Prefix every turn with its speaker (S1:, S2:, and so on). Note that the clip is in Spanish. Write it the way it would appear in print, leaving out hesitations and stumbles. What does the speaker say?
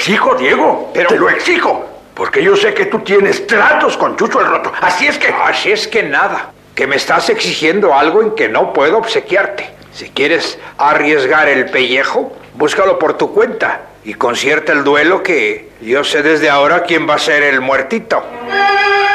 S1: exijo, Diego,
S2: Pero...
S1: te lo exijo. Porque yo sé que tú tienes tratos con Chucho el Roto. Así es que nada. Que me estás exigiendo algo en que no puedo obsequiarte. Si quieres arriesgar el pellejo, búscalo por tu cuenta y concierta el duelo, que yo sé desde ahora quién va a ser el muertito.